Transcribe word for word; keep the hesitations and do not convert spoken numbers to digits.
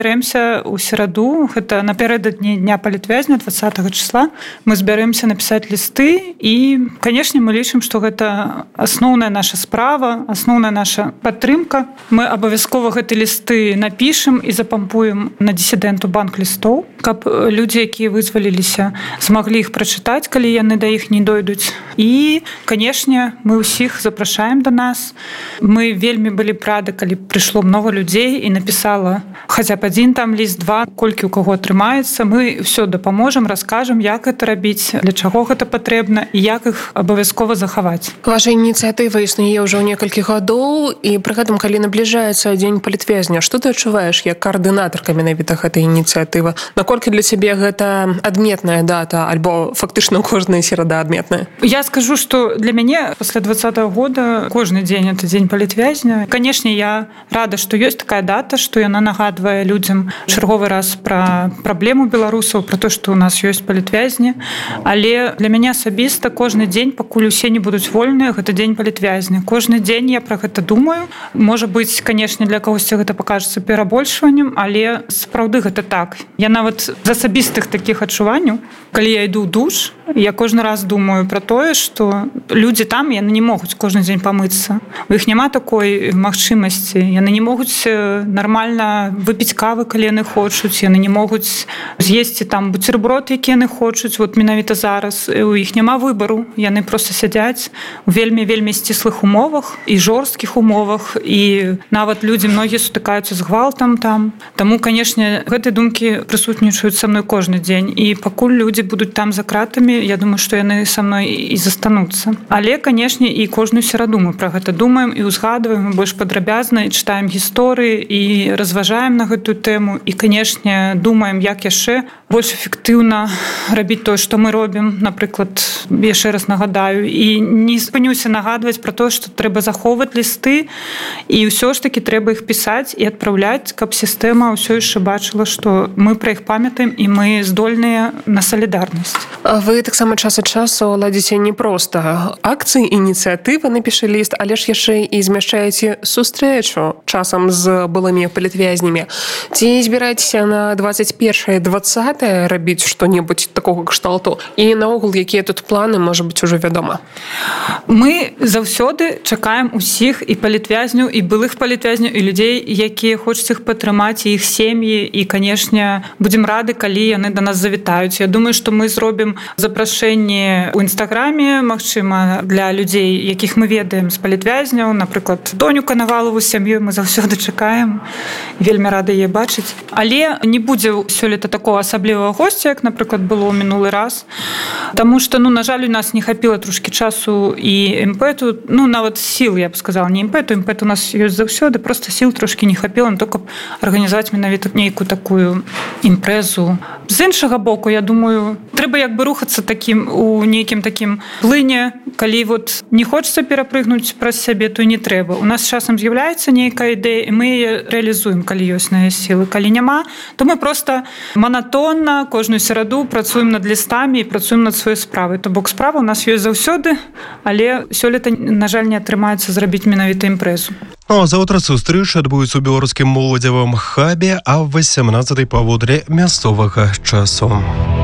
Збяремся ў сераду, гэта напярэдадні дня палітвязня двадцатага числа. Мы збяремся напісаць лісты і, канешне, мы лічым, што гэта асноўная наша справа, асноўная наша падтрымка. Мы абавязкова гэты лісты напішам і запампуем на дысідэнту банк лістоў, каб людзі, якія вызваліліся, змаглі іх прачытаць, калі яны да іх не дойдуць. І, канешне, мы ўсіх запрашаем да нас. Мы вельмі былі б рады, калі прыйшло многа людзей і напісала хаця б адзін там ліст, два, колькі ў каго атрымаецца. Мы ўсё дапаможам, раскажам, як гэта рабіць, для чаго гэта патрэбна і як іх абавязкова захаваць. Ваша ініцыятыва існуе ўжо некалькі гадоў, і пры гэтым, калі набліжаецца дзень палітвязня, што ты адчуваеш як каардынатарка менавіта гэтай ініцыятывы? Наколькі для цябе гэта адметная дата, альбо фактычна кожная серада адметная? Я скажу, што для мяне пасля двадцатага года кожны дзень это дзень палітвязня. Канешне, я рада, што ёсць такая дата, што яна нагадвае людзям чарговы раз пра праблему беларусаў, пра то, што ў нас ёсць палітвязні. Але для мяне асабіста кожны дзень, пакуль усе не будуць вольныя, гэта дзень палітвязня. Кожны дзень я пра гэта думаю. Можа быць, канешне, для кагосьці гэта пакажацца перабольшваннем, але сапраўды гэта так. Я нават з асабістых такіх адчуванняў, калі я іду ў душ, я кожны раз думаю пра тое, што людзі там, яны не могуць кожны дзень памыцца. У іх няма такой магчымасці. Яны не могуць нармальна выпіць кавы, калі яны хочуць. Яны не могуць з'есці там буцерброд, які яны хочуць. Вот менавіта зараз у іх няма выбару. Яны проста сядзяць у вельмі-вельмі сціслых умовах і жорсткіх умовах. І нават людзі многія сутыкаюцца з гвалтам там. Таму, канешне, гэтыя думкі прысутнічаюць са мной кожны дзень. І пакуль людзі будуць там за кратамі, я думаю, што яны са мной і застануцца. Але, канешне, і кожную сераду мы пра гэта думаем і ўзгадваем больш падрабязна, і чытаем гісторыі, і разважаем на гэтую тэму. І, канешне, думаем, як яшчэ больш эфектыўна рабіць тое, што мы робім. Напрыклад, яшчэ раз нагадаю, і не спынюся нагадваць пра тое, што трэба захоўваць лісты, і ўсё ж такі трэба іх пісаць і адпраўляць, каб сістэма ўсё яшчэ бачыла, што мы пра іх памятаем і мы здольныя на салідарнасць. Вы таксама час ад часу ладзіце не проста акцыі, ініцыятывы «Напішы ліст», але ж яшчэ і змяшчаеце сустрэчу часам з былымі палітвязнямі. Ці збіраецеся на двадцать першае двадцатае рабіць што-небудзь такога кшталту? І наогул, якія тут планы, можа быць, ужо вядома? Мы заўсёды чакаем усіх і палітвязняў, і былых палітвязняў, і людзей, якія хочуць іх падтрымаць, і іх сем'і, і, канешне, будзем рады, калі яны да нас завітаюць. Я думаю, што мы зробім запрашэнне ў інстаграме, магчыма, для людзей, якіх мы ведаем з палітвязняў, напрыклад, Доню Канавалову з сям'ёй мы заўсёды чакаем, вельмі рады яе бачыць. Але не будзе сёлета такого асаблівага госця, як, напрыклад, было ў мінулы раз, таму што, ну, на жаль, у нас не хапіла трошкі часу і імпэту, ну, нават сіл, я б сказала, не імпэту, імпэт у нас ёсць заўсёды, проста сіл трошкі не хапіла на то, каб арганізаваць менавіта нейкую такую імпрэзу. З іншага боку, я думаю, трэба як бы рухацца такім у нейкім такім плыне, калі вот не хочацца перапрыгнуць праз сябе, то і не трэба. У нас часам з'яўляецца нейкая ідэя, і мы яе рэалізуем, калі ёсць на яе сілы. Калі няма, то мы проста манатонна кожную сераду працуем над лістамі і працуем над сваёй справай. То бок справа у нас ёсць заўсёды, але сёлета, на жаль, не атрымаецца зрабіць менавіта імпрэзу. Ну, а заўтра сустрэча адбудуецца ў беларускім моладзевым хабе, а в восемнадцатай паводле мясцовага часу.